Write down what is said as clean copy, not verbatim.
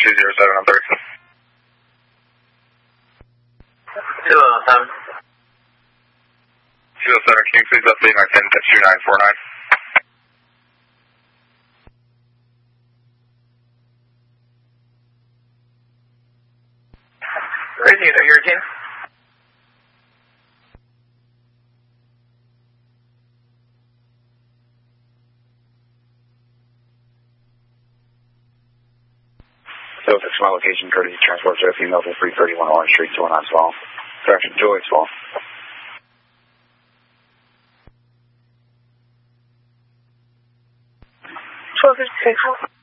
207 on 30. 207. 207, can you please update my pin to 2949? Crazy, are you your team? So fix my location, courtesy transport to a female to 331 Orange Street, 219 Swallow. Correction, Joy Swallow. 1256.